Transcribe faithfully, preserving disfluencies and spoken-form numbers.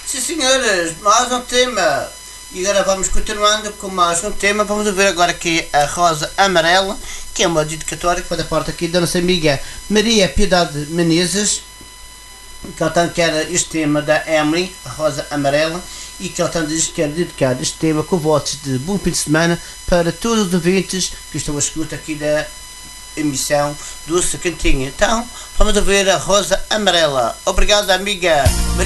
Sim, senhores, mais um tema. E agora vamos continuando com mais um tema. Vamos ouvir agora aqui a Rosa Amarela, que é uma dedicatória que foi da parte aqui da nossa amiga Maria Piedade Menezes, que ela tanto quer este tema da Emily, a Rosa Amarela, e que ela tanto diz que quer dedicar este tema com votos de bom fim de semana para todos os ouvintes que estão a escuta aqui da emissão do Cantinho. Então, vamos ouvir a Rosa Amarela. Obrigado, amiga Maria.